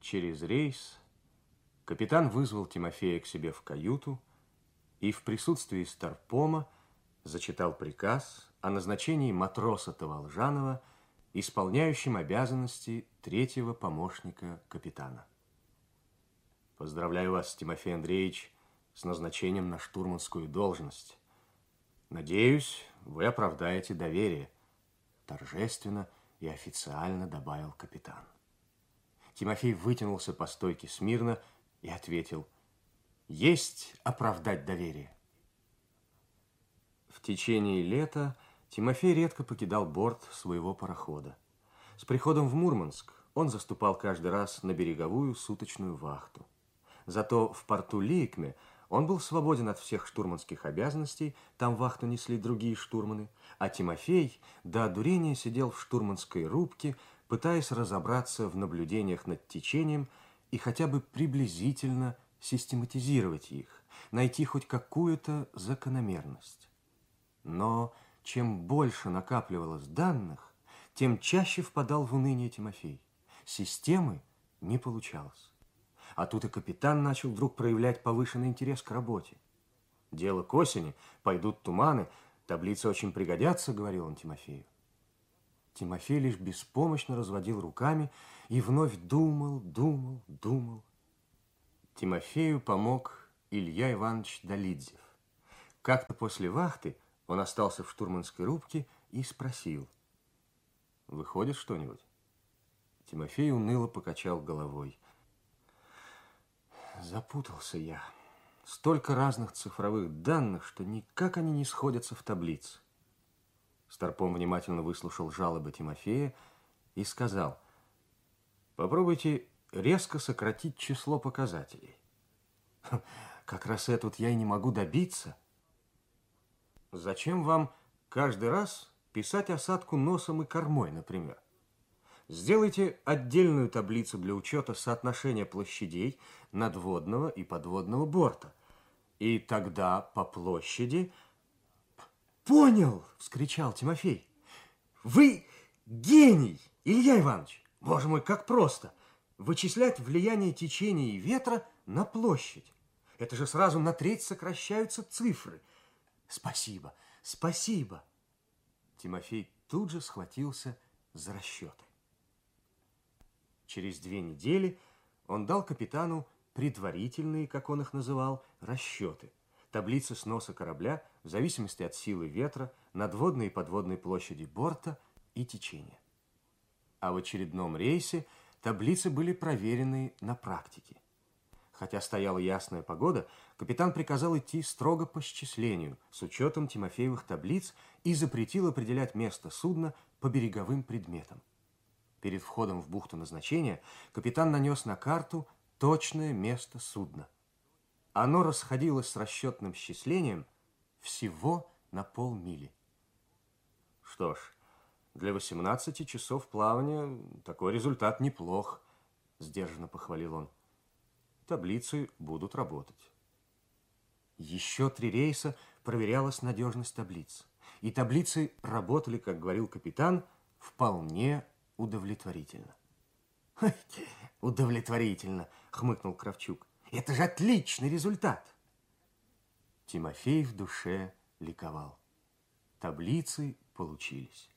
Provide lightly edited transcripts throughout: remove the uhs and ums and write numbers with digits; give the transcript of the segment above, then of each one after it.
Через рейс капитан вызвал Тимофея к себе в каюту и в присутствии старпома зачитал приказ о назначении матроса Таволжанова исполняющим обязанности третьего помощника капитана. Поздравляю вас, Тимофей Андреевич, с назначением на штурманскую должность. Надеюсь, вы оправдаете доверие, торжественно и официально добавил капитан. Тимофей вытянулся по стойке смирно и ответил: есть оправдать доверие. В течение лета Тимофей редко покидал борт своего парохода. С приходом в Мурманск он заступал каждый раз на береговую суточную вахту. Зато в порту Лейкме он был свободен от всех штурманских обязанностей, там вахту несли другие штурманы, а Тимофей до одурения сидел в штурманской рубке, пытаясь разобраться в наблюдениях над течением и хотя бы приблизительно систематизировать их, найти хоть какую-то закономерность. Но чем больше накапливалось данных, тем чаще впадал в уныние Тимофей. Системы не получалось. А тут и капитан начал вдруг проявлять повышенный интерес к работе. Дело к осени, пойдут туманы, таблицы очень пригодятся, говорил он Тимофею. Тимофей лишь беспомощно разводил руками и вновь думал. Тимофею помог Илья Иванович Долидзев. Как-то после вахты он остался в штурманской рубке и спросил: выходит что-нибудь? Тимофей уныло покачал головой. Запутался я. Столько разных цифровых данных, что никак они не сходятся в таблице. Старпом внимательно выслушал жалобы Тимофея и сказал: попробуйте резко сократить число показателей. Как раз это вот я и не могу добиться. Зачем вам каждый раз писать осадку носом и кормой, например? Сделайте отдельную таблицу для учета соотношения площадей надводного и подводного борта. И тогда по площади... Понял! Вскричал Тимофей. Вы гений, Илья Иванович! Боже мой, как просто! Вычислять влияние течения и ветра на площадь. Это же сразу на треть сокращаются цифры. Спасибо, спасибо. Тимофей тут же схватился за расчеты. Через 2 недели он дал капитану предварительные, как он их называл, расчеты. Таблицы сноса корабля в зависимости от силы ветра, надводной и подводной площади борта и течения. А в очередном рейсе таблицы были проверены на практике. Хотя стояла ясная погода, капитан приказал идти строго по счислению, с учетом Тимофеевых таблиц, и запретил определять место судна по береговым предметам. Перед входом в бухту назначения капитан нанес на карту точное место судна. Оно расходилось с расчетным счислением всего на полмили. Что ж, для 18 часов плавания такой результат неплох, сдержанно похвалил он. Таблицы будут работать. Еще 3 рейса проверялась надежность таблиц. И таблицы работали, как говорил капитан, вполне удовлетворительно. Удовлетворительно, хмыкнул Кравчук. Это же отличный результат. Тимофей в душе ликовал. Таблицы получились.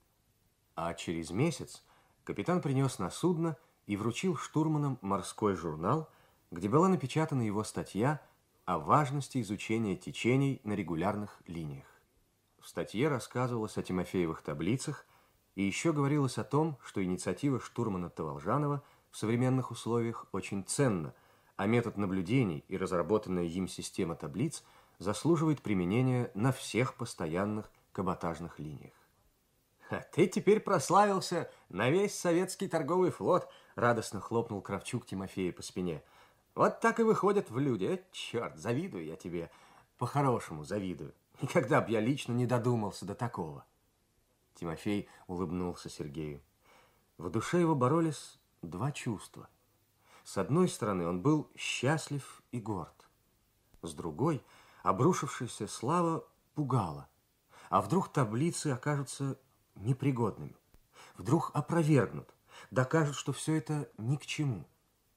А через месяц капитан принес на судно и вручил штурманам морской журнал, где была напечатана его статья о важности изучения течений на регулярных линиях. В статье рассказывалось о Тимофеевых таблицах, и еще говорилось о том, что инициатива штурмана Таволжанова в современных условиях очень ценна, а метод наблюдений и разработанная им система таблиц заслуживает применения на всех постоянных каботажных линиях. «А ты теперь прославился на весь советский торговый флот», радостно хлопнул Кравчук Тимофея по спине. «Вот так и выходят в люди. Черт, завидую я тебе. По-хорошему завидую. Никогда б я лично не додумался до такого». Тимофей улыбнулся Сергею. В душе его боролись 2 чувства. С одной стороны, он был счастлив и горд. С другой, обрушившаяся слава пугала. А вдруг таблицы окажутся непригодными? Вдруг опровергнут, докажут, что все это ни к чему?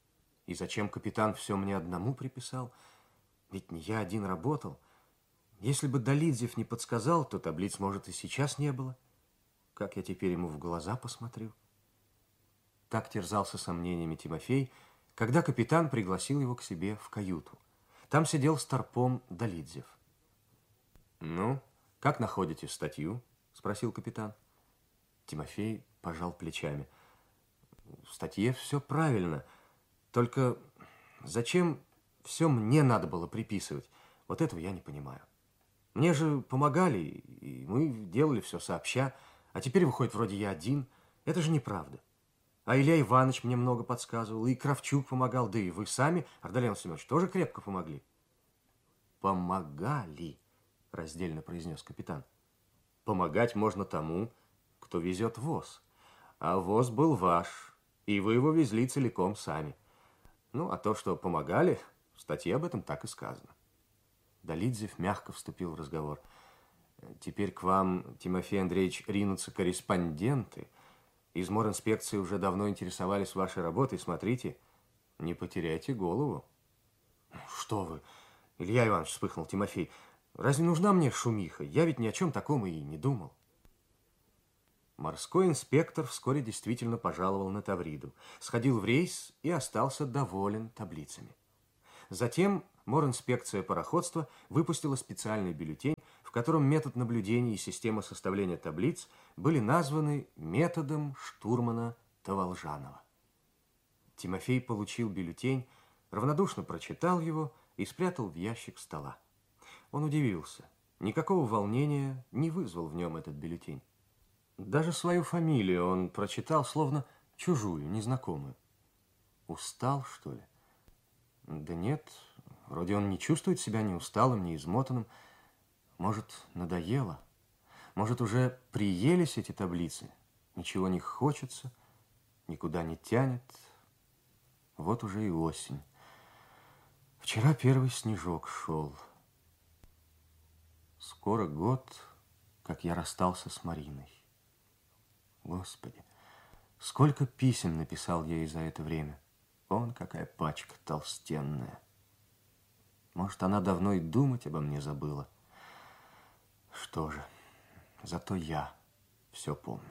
И зачем капитан все мне одному приписал? Ведь не я один работал. Если бы Долидзев не подсказал, то таблиц, может, и сейчас не было. Как я теперь ему в глаза посмотрю? Так терзался сомнениями Тимофей, когда капитан пригласил его к себе в каюту. Там сидел старпом Долидзев. «Ну, как находите статью?» – спросил капитан. Тимофей пожал плечами. «В статье все правильно, только зачем все мне надо было приписывать? Вот этого я не понимаю. Мне же помогали, и мы делали все сообща, а теперь выходит, вроде я один. Это же неправда. А Илья Иванович мне много подсказывал, и Кравчук помогал, да и вы сами, Ардалиан Семенович, тоже крепко помогли». «Помогали», – раздельно произнес капитан. «Помогать можно тому, кто везет воз. А воз был ваш, и вы его везли целиком сами. Ну, а то, что помогали, в статье об этом так и сказано». Долидзев мягко вступил в разговор. «Теперь к вам, Тимофей Андреевич, ринутся корреспонденты. Из моринспекции уже давно интересовались вашей работой. Смотрите, не потеряйте голову». «Что вы, Илья Иванович», – вспыхнул Тимофей, – «разве нужна мне шумиха? Я ведь ни о чем таком и не думал». Морской инспектор вскоре действительно пожаловал на Тавриду, сходил в рейс и остался доволен таблицами. Затем моринспекция пароходства выпустила специальный бюллетень, в котором метод наблюдения и система составления таблиц были названы методом штурмана Таволжанова. Тимофей получил бюллетень, равнодушно прочитал его и спрятал в ящик стола. Он удивился. Никакого волнения не вызвал в нем этот бюллетень. Даже свою фамилию он прочитал, словно чужую, незнакомую. Устал, что ли? Да нет, вроде он не чувствует себя ни усталым, ни измотанным. Может, надоело? Может, уже приелись эти таблицы? Ничего не хочется, никуда не тянет. Вот уже и осень. Вчера первый снежок шел. Скоро год, как я расстался с Мариной. Господи, сколько писем написал я ей за это время. Вон какая пачка толстенная. Может, она давно и думать обо мне забыла. Что же, зато я все помню.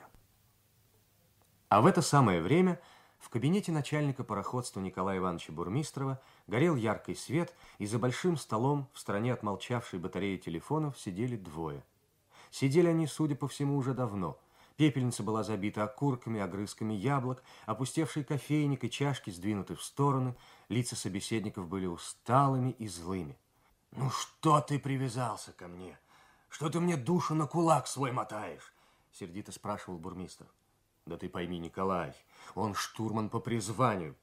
А в это самое время в кабинете начальника пароходства Николая Ивановича Бурмистрова горел яркий свет, и за большим столом в стороне от молчавшей батареи телефонов сидели двое. Сидели они, судя по всему, уже давно. Пепельница была забита окурками, огрызками яблок, опустевший кофейник и чашки сдвинуты в стороны, лица собеседников были усталыми и злыми. «Ну что ты привязался ко мне? Что ты мне душу на кулак свой мотаешь?» — сердито спрашивал бурмистр. «Да ты пойми, Николай, он штурман по призванию,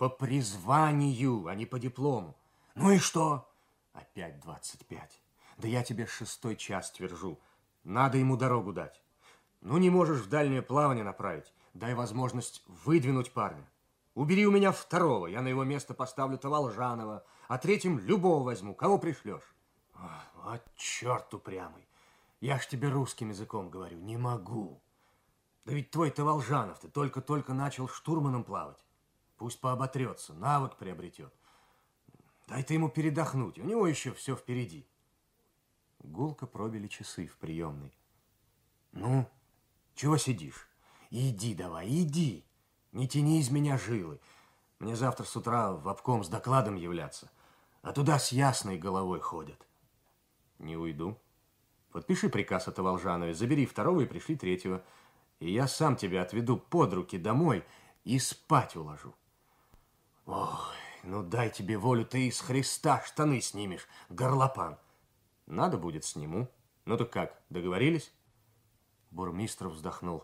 а не по диплому. Ну и что? Опять 25. Да я тебе 6-й час твержу. Надо ему дорогу дать. Ну, не можешь в дальнее плавание направить. Дай возможность выдвинуть парня. Убери у меня 2-го, я на его место поставлю Таволжанова, а 3-м любого возьму. Кого пришлешь?» «Вот черт упрямый. Я ж тебе русским языком говорю, не могу. Да ведь твой Таволжанов-то только-только начал штурманом плавать. Пусть пооботрется, навык приобретет. Дай ты ему передохнуть, у него еще все впереди». Гулко пробили часы в приемной. «Ну, чего сидишь? Иди давай, иди. Не тяни из меня жилы. Мне завтра с утра в обком с докладом являться, а туда с ясной головой ходят». «Не уйду. Подпиши приказ о Таволжанове, забери 2-го и пришли 3-го. И я сам тебя отведу под руки домой и спать уложу». «Ой, ну дай тебе волю, ты из Христа штаны снимешь, горлопан». «Надо будет, сниму. Ну так как, договорились?» Бурмистров вздохнул.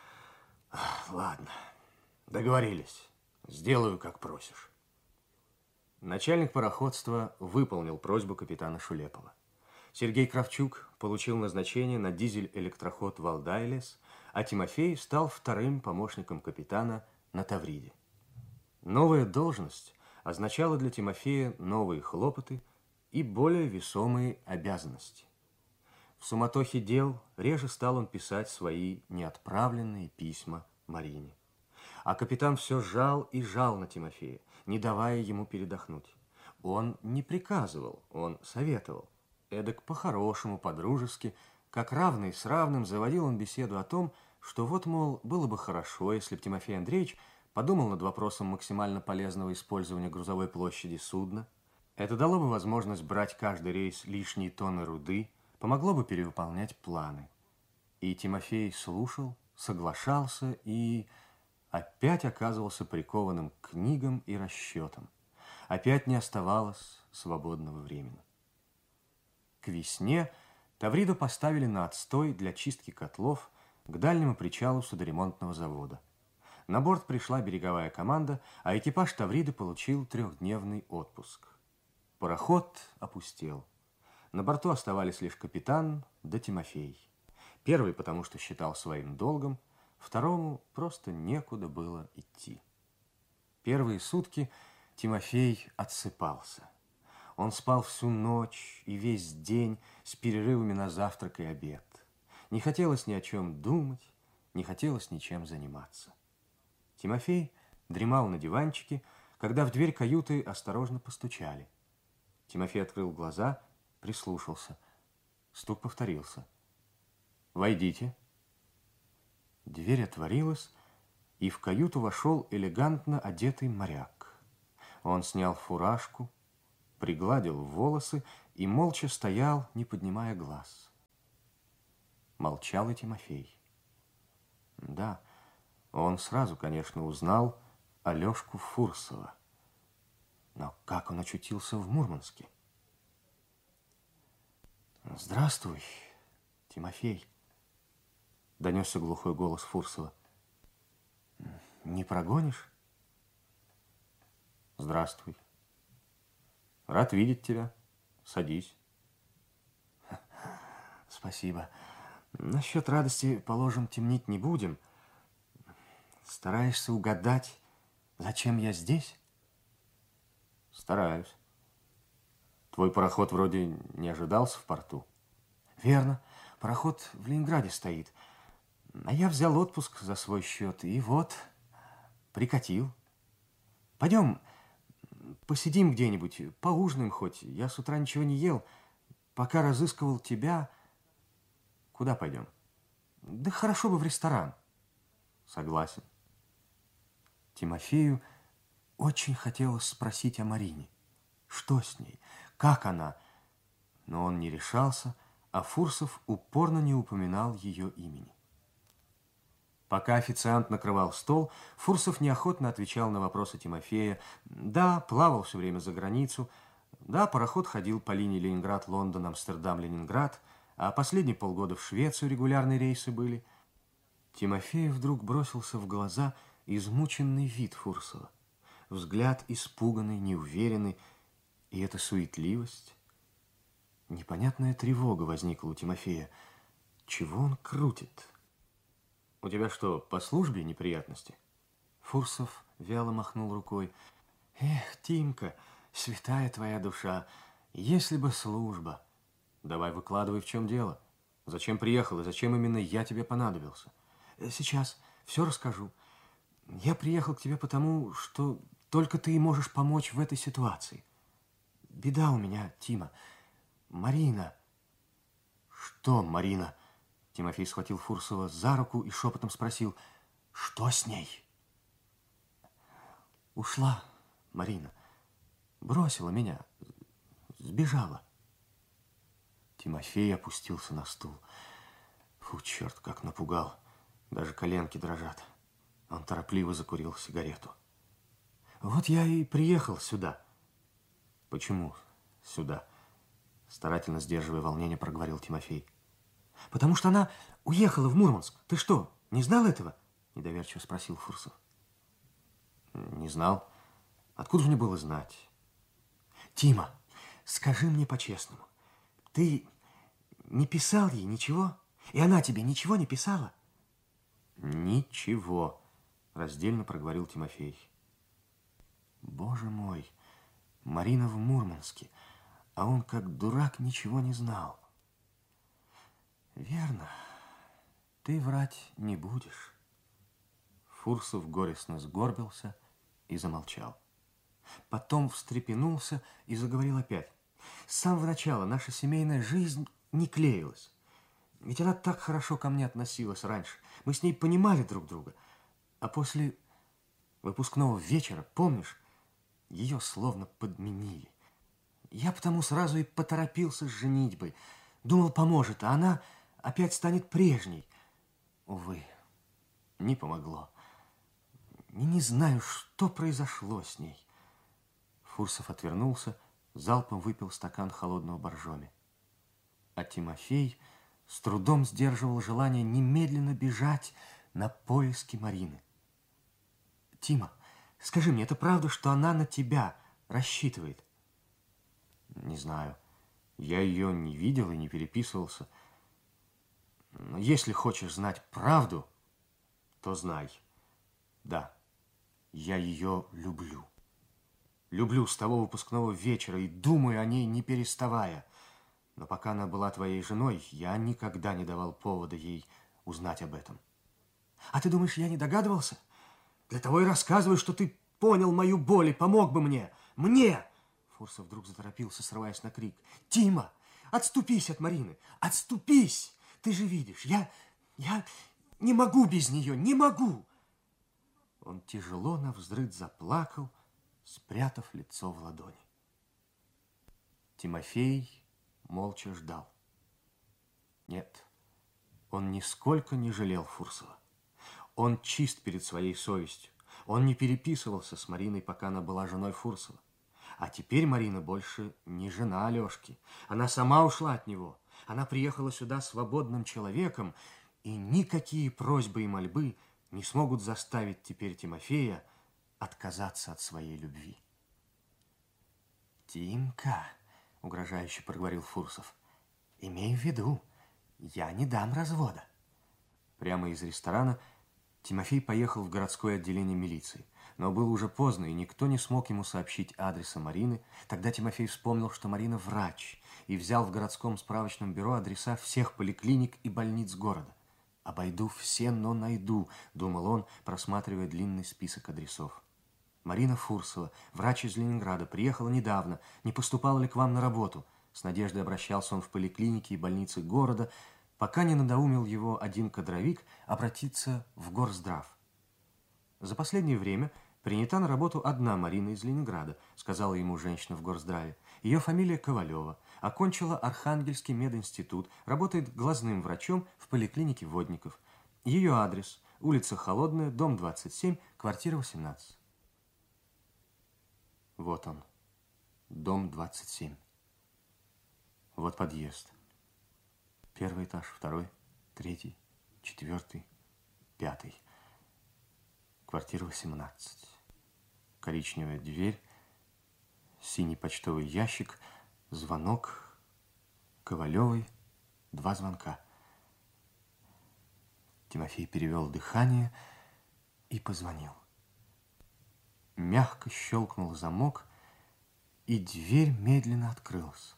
«Ладно, договорились. Сделаю, как просишь». Начальник пароходства выполнил просьбу капитана Шулепова. Сергей Кравчук получил назначение на дизель-электроход «Валдайлес», а Тимофей стал 2-м помощником капитана на Тавриде. Новая должность означала для Тимофея новые хлопоты и более весомые обязанности. В суматохе дел реже стал он писать свои неотправленные письма Марине. А капитан все жал и жал на Тимофея. не давая ему передохнуть. Он не приказывал, он советовал. Эдак по-хорошему, по-дружески, как равный с равным, заводил он беседу о том, что вот, мол, было бы хорошо, если бы Тимофей Андреевич подумал над вопросом максимально полезного использования грузовой площади судна. Это дало бы возможность брать каждый рейс лишние тонны руды, помогло бы перевыполнять планы. И Тимофей слушал, соглашался и опять оказывался прикованным к книгам и расчетам. Опять не оставалось свободного времени. К весне Тавриду поставили на отстой для чистки котлов к дальнему причалу судоремонтного завода. На борт пришла береговая команда, а экипаж Тавриды получил 3-дневный отпуск. Пароход опустел. На борту оставались лишь капитан да Тимофей. Первый, потому что считал своим долгом, второму просто некуда было идти. Первые сутки Тимофей отсыпался. Он спал всю ночь и весь день с перерывами на завтрак и обед. Не хотелось ни о чем думать, не хотелось ничем заниматься. Тимофей дремал на диванчике, когда в дверь каюты осторожно постучали. Тимофей открыл глаза, прислушался. Стук повторился. «Войдите». Дверь отворилась, и в каюту вошел элегантно одетый моряк. Он снял фуражку, пригладил волосы и молча стоял, не поднимая глаз. Молчал и Тимофей. Да, он сразу, конечно, узнал Алешку Фурсова. Но как он очутился в Мурманске? «Здравствуй, Тимофей», — донесся глухой голос Фурсова. «Не прогонишь?» «Здравствуй. Рад видеть тебя. Садись». «Спасибо. Насчет радости, положим, темнить не будем. Стараешься угадать, зачем я здесь?» «Стараюсь. Твой пароход вроде не ожидался в порту?» «Верно. Пароход в Ленинграде стоит. А я взял отпуск за свой счет и вот прикатил. Пойдем посидим где-нибудь, поужинаем хоть. Я с утра ничего не ел. Пока разыскивал тебя...» «Куда пойдем?» «Да хорошо бы в ресторан». «Согласен». Тимофею очень хотелось спросить о Марине. Что с ней? Как она? Но он не решался, а Фурсов упорно не упоминал ее имени. Пока официант накрывал стол, Фурсов неохотно отвечал на вопросы Тимофея. Да, плавал все время за границу. Да, пароход ходил по линии Ленинград-Лондон, Амстердам-Ленинград, а последние полгода в Швецию регулярные рейсы были. Тимофею вдруг бросился в глаза измученный вид Фурсова. Взгляд испуганный, неуверенный, и эта суетливость. Непонятная тревога возникла у Тимофея. Чего он крутит? «У тебя что, по службе неприятности?» Фурсов вяло махнул рукой. «Эх, Тимка, святая твоя душа, если бы служба!» «Давай выкладывай, в чем дело. Зачем приехал и зачем именно я тебе понадобился?» «Сейчас все расскажу. Я приехал к тебе потому, что только ты и можешь помочь в этой ситуации. Беда у меня, Тима. Марина». «Что, Марина?» Тимофей схватил Фурсова за руку и шепотом спросил: «Что с ней?» «Ушла Марина. Бросила меня. Сбежала». Тимофей опустился на стул. Фу, черт, как напугал. Даже коленки дрожат. Он торопливо закурил сигарету. «Вот я и приехал сюда». «Почему сюда?» Старательно сдерживая волнение, проговорил Тимофей. «Потому что она уехала в Мурманск. Ты что, не знал этого?» Недоверчиво спросил Фурсов. «Не знал. Откуда же мне было знать?» «Тима, скажи мне по-честному, ты не писал ей ничего? И она тебе ничего не писала?» «Ничего», — раздельно проговорил Тимофей. «Боже мой, Марина в Мурманске, а он как дурак ничего не знал». «Верно, ты врать не будешь». Фурсов горестно сгорбился и замолчал. Потом встрепенулся и заговорил опять. С самого начала наша семейная жизнь не клеилась. Ведь она так хорошо ко мне относилась раньше. Мы с ней понимали друг друга. А после выпускного вечера, помнишь, ее словно подменили. Я потому сразу и поторопился с женитьбой. Думал, поможет, а она опять станет прежней. Увы, не помогло. И не знаю, что произошло с ней. Фурсов отвернулся, залпом выпил стакан холодного боржоми. А Тимофей с трудом сдерживал желание немедленно бежать на поиски Марины. Тима, скажи мне, это правда, что она на тебя рассчитывает? Не знаю. Я ее не видел и не переписывался. Но если хочешь знать правду, то знай. Да, я ее люблю. Люблю с того выпускного вечера и думаю о ней, не переставая. Но пока она была твоей женой, я никогда не давал повода ей узнать об этом. А ты думаешь, я не догадывался? Для того и рассказываю, что ты понял мою боль и помог бы мне. Мне! Фурсов вдруг заторопился, срываясь на крик. Тима, отступись от Марины! Отступись! Ты же видишь, я не могу без нее, не могу! Он тяжело навзрыд заплакал, спрятав лицо в ладони. Тимофей молча ждал. Нет, он нисколько не жалел Фурсова. Он чист перед своей совестью. Он не переписывался с Мариной, пока она была женой Фурсова. А теперь Марина больше не жена Алешки. Она сама ушла от него. Она приехала сюда свободным человеком, и никакие просьбы и мольбы не смогут заставить теперь Тимофея отказаться от своей любви. «Тимка», — угрожающе проговорил Фурсов, — «имей в виду, я не дам развода». Прямо из ресторана Тимофей поехал в городское отделение милиции. Но было уже поздно, и никто не смог ему сообщить адреса Марины. Тогда Тимофей вспомнил, что Марина врач, и взял в городском справочном бюро адреса всех поликлиник и больниц города. «Обойду все, но найду», — думал он, просматривая длинный список адресов. «Марина Фурсова, врач из Ленинграда, приехала недавно. Не поступала ли к вам на работу?» С надеждой обращался он в поликлиники и больницы города, пока не надоумил его один кадровик обратиться в горздрав. За последнее время принята на работу одна Марина из Ленинграда, сказала ему женщина в горздраве. Ее фамилия Ковалева, окончила Архангельский мединститут, работает глазным врачом в поликлинике Водников. Ее адрес – улица Холодная, дом 27, квартира 18. Вот он, дом 27. Вот подъезд. Первый этаж, второй, третий, четвертый, пятый. Квартира 18. Коричневая дверь, синий почтовый ящик, звонок, Ковалевой, 2 звонка. Тимофей перевел дыхание и позвонил. Мягко щелкнул замок, и дверь медленно открылась.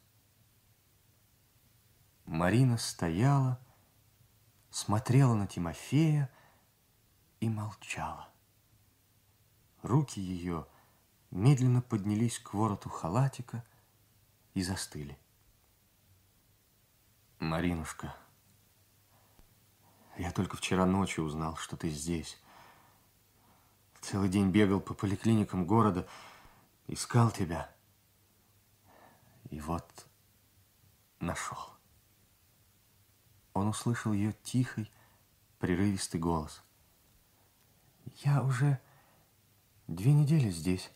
Марина стояла, смотрела на Тимофея и молчала. Руки ее медленно поднялись к вороту халатика и застыли. «Маринушка, я только вчера ночью узнал, что ты здесь. Целый день бегал по поликлиникам города, искал тебя. И вот нашел». Он услышал ее тихий, прерывистый голос. «Я уже 2 недели здесь,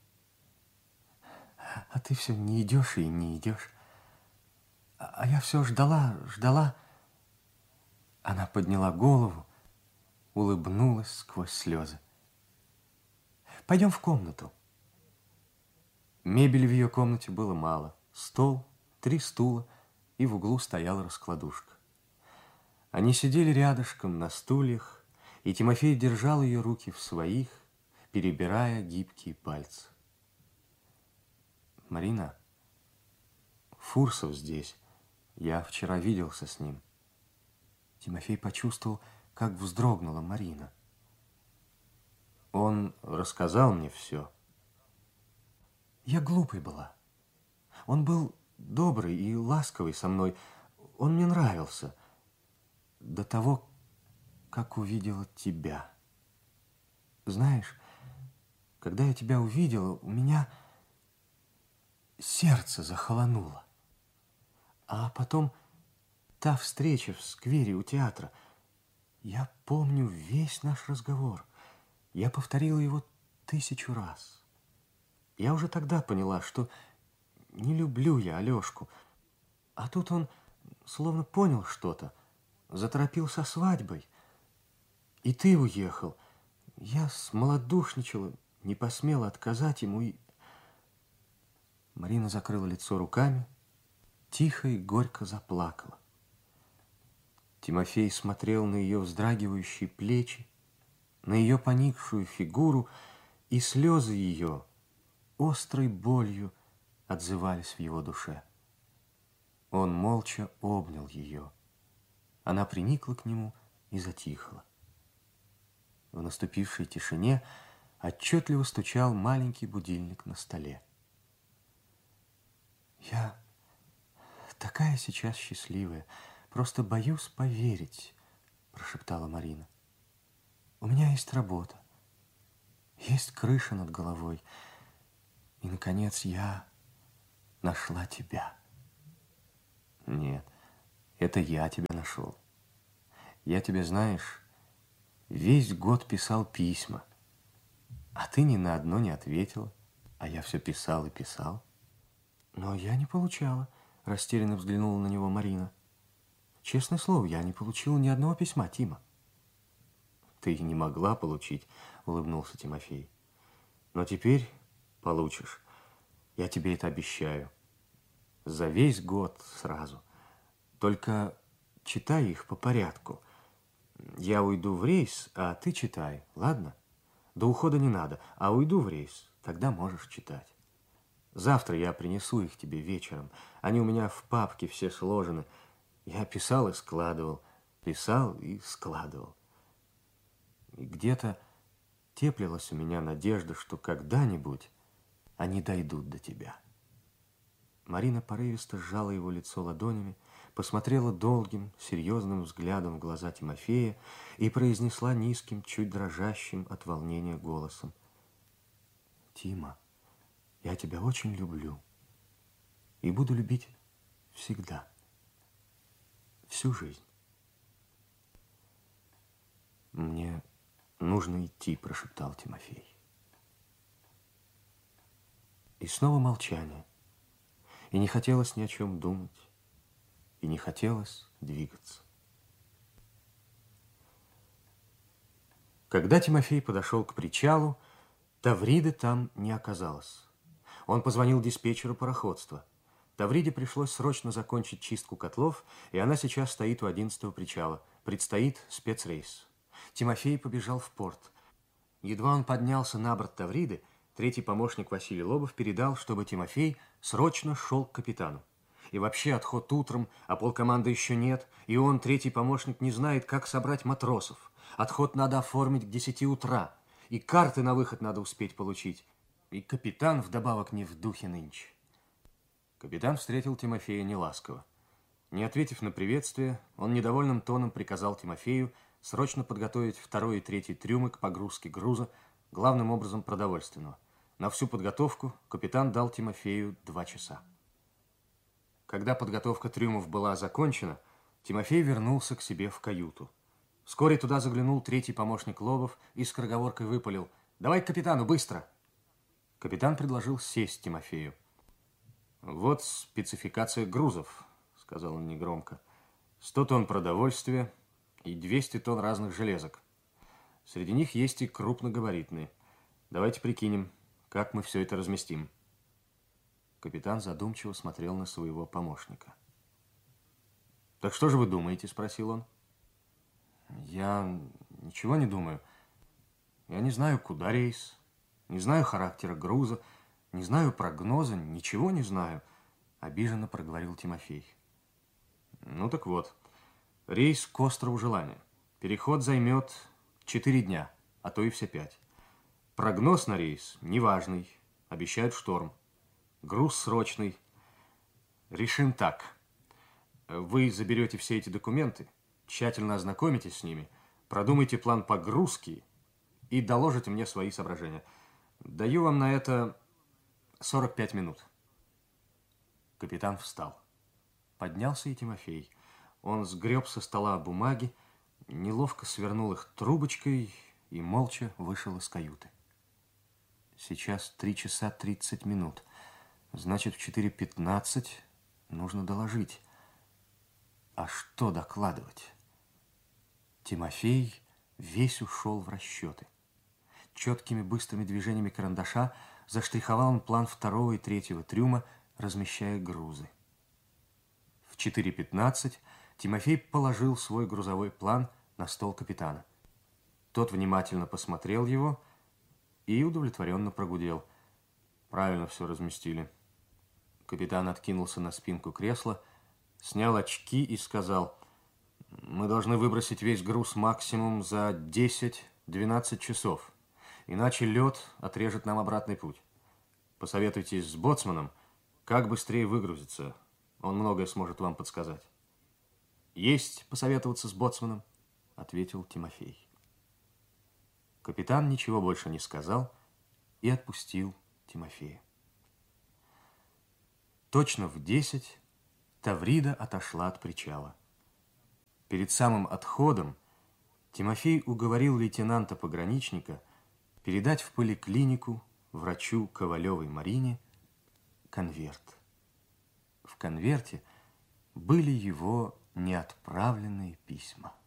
а ты все не идешь и не идешь. А я все ждала, ждала». Она подняла голову, улыбнулась сквозь слезы. «Пойдем в комнату». Мебели в ее комнате было мало. Стол, 3 стула, и в углу стояла раскладушка. Они сидели рядышком на стульях, и Тимофей держал ее руки в своих, перебирая гибкие пальцы. «Марина, Фурсов здесь. Я вчера виделся с ним». Тимофей почувствовал, как вздрогнула Марина. «Он рассказал мне все. Я глупой была. Он был добрый и ласковый со мной. Он мне нравился. До того, как увидела тебя. Знаешь, когда я тебя увидела, у меня сердце захолонуло. А потом та встреча в сквере у театра. Я помню весь наш разговор. Я повторила его 1000 раз. Я уже тогда поняла, что не люблю я Алешку. А тут он словно понял что-то, заторопил со свадьбой. И ты уехал. Я смолодушничала, не посмела отказать ему и... Марина закрыла лицо руками, тихо и горько заплакала. Тимофей смотрел на ее вздрагивающие плечи, на ее поникшую фигуру, и слезы ее острой болью отзывались в его душе. Он молча обнял ее. Она приникла к нему и затихла. В наступившей тишине отчетливо стучал маленький будильник на столе. Я такая сейчас счастливая, просто боюсь поверить, прошептала Марина. У меня есть работа, есть крыша над головой, и, наконец, я нашла тебя. Нет, это я тебя нашел. Я тебе, знаешь, весь год писал письма, а ты ни на одно не ответила, а я все писал и писал. Но я не получала, растерянно взглянула на него Марина. Честное слово, я не получила ни одного письма, Тима. Ты не могла получить, улыбнулся Тимофей. Но теперь получишь. Я тебе это обещаю. За весь год сразу. Только читай их по порядку. Я уйду в рейс, а ты читай, ладно? До ухода не надо, а уйду в рейс, тогда можешь читать. Завтра я принесу их тебе вечером. Они у меня в папке все сложены. Я писал и складывал, писал и складывал. И где-то теплилась у меня надежда, что когда-нибудь они дойдут до тебя. Марина порывисто сжала его лицо ладонями, посмотрела долгим, серьезным взглядом в глаза Тимофея и произнесла низким, чуть дрожащим от волнения голосом: «Тима, я тебя очень люблю и буду любить всегда, всю жизнь». «Мне нужно идти», — прошептал Тимофей. И снова молчание. И не хотелось ни о чем думать, и не хотелось двигаться. Когда Тимофей подошел к причалу, Тавриды там не оказалось. Он позвонил диспетчеру пароходства. Тавриде пришлось срочно закончить чистку котлов, и она сейчас стоит у 11-го причала. Предстоит спецрейс. Тимофей побежал в порт. Едва он поднялся на борт Тавриды, третий помощник Василий Лобов передал, чтобы Тимофей срочно шел к капитану. И вообще отход утром, а полкоманды еще нет, и он, третий помощник, не знает, как собрать матросов. Отход надо оформить к 10 утра, и карты на выход надо успеть получить. И капитан вдобавок не в духе нынче. Капитан встретил Тимофея неласково. Не ответив на приветствие, он недовольным тоном приказал Тимофею срочно подготовить 2 и 3 трюмы к погрузке груза, главным образом продовольственного. На всю подготовку капитан дал Тимофею 2 часа. Когда подготовка трюмов была закончена, Тимофей вернулся к себе в каюту. Вскоре туда заглянул третий помощник Лобов и с скороговоркой выпалил: «Давай к капитану, быстро!» Капитан предложил сесть Тимофею. «Вот спецификация грузов», — сказал он негромко. 100 тонн продовольствия и 200 тонн разных железок. Среди них есть и крупногабаритные. Давайте прикинем, как мы все это разместим». Капитан задумчиво смотрел на своего помощника. «Так что же вы думаете?» – спросил он. «Я ничего не думаю. Я не знаю, куда рейс, не знаю характера груза, не знаю прогноза, ничего не знаю», – обиженно проговорил Тимофей. «Ну так вот, рейс к острову Желания. Переход займет 4 дня, а то и все 5. Прогноз на рейс неважный, обещают шторм. Груз срочный. Решим так. Вы заберете все эти документы, тщательно ознакомитесь с ними, продумайте план погрузки и доложите мне свои соображения. Даю вам на это 45 минут. Капитан встал. Поднялся и Тимофей. Он сгреб со стола бумаги, неловко свернул их трубочкой и молча вышел из каюты. Сейчас 3 часа 30 минут. Значит, в 4:15 нужно доложить. А что докладывать? Тимофей весь ушел в расчеты. Четкими быстрыми движениями карандаша заштриховал он план 2-го и 3-го трюма, размещая грузы. В 4:15 Тимофей положил свой грузовой план на стол капитана. Тот внимательно посмотрел его и удовлетворенно прогудел. Правильно все разместили. Капитан откинулся на спинку кресла, снял очки и сказал: мы должны выбросить весь груз максимум за 10-12 часов, иначе лед отрежет нам обратный путь. Посоветуйтесь с боцманом, как быстрее выгрузиться. Он многое сможет вам подсказать. Есть посоветоваться с боцманом, ответил Тимофей. Капитан ничего больше не сказал и отпустил Тимофея. Точно в 10 Таврида отошла от причала. Перед самым отходом Тимофей уговорил лейтенанта-пограничника передать в поликлинику врачу Ковалевой Марине конверт. В конверте были его неотправленные письма.